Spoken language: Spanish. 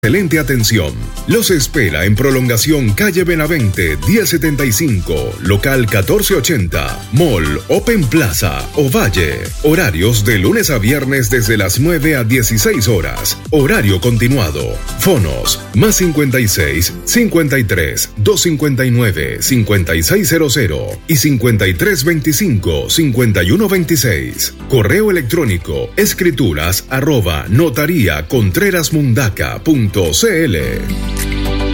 excelente atención. Los espera en Prolongación Calle Benavente 1075, local 1480, Mall Open Plaza, Ovalle. Horarios de lunes a viernes desde las 9 a 16 horas. Horario continuado. Fonos más 56 53 259 5600 y 53 25 51 26. Correo electrónico escrituras@notariacontrerasmundaca.cl.